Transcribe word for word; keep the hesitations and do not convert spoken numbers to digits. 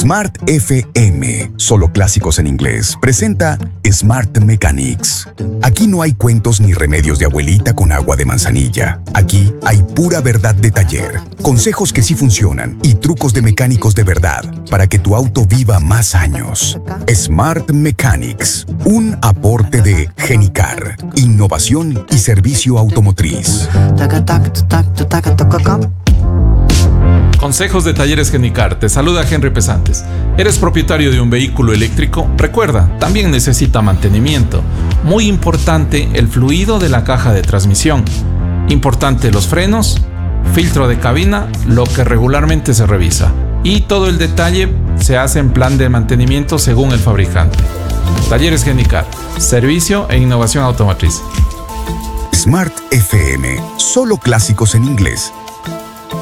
Smart F M, solo clásicos en inglés, presenta Smart Mechanics. Aquí no hay cuentos ni remedios de abuelita con agua de manzanilla. Aquí hay pura verdad de taller, consejos que sí funcionan y trucos de mecánicos de verdad para que tu auto viva más años. Smart Mechanics, un aporte de Genicar, innovación y servicio automotriz. Consejos de Talleres Genicar. Te saluda Henry Pesantes. ¿Eres propietario de un vehículo eléctrico? Recuerda, también necesita mantenimiento. Muy importante el fluido de la caja de transmisión. Importante los frenos, filtro de cabina, lo que regularmente se revisa. Y todo el detalle se hace en plan de mantenimiento según el fabricante. Talleres Genicar. Servicio e innovación automotriz. Smart F M, solo clásicos en inglés.